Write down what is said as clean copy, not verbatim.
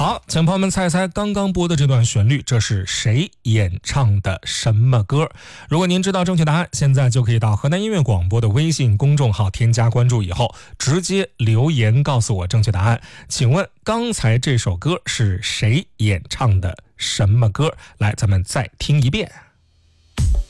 好，请朋友们猜一猜刚刚播的这段旋律，这是谁演唱的什么歌？如果您知道正确答案，现在就可以到河南音乐广播的微信公众号添加关注以后，直接留言告诉我正确答案。请问刚才这首歌是谁演唱的什么歌？来，咱们再听一遍。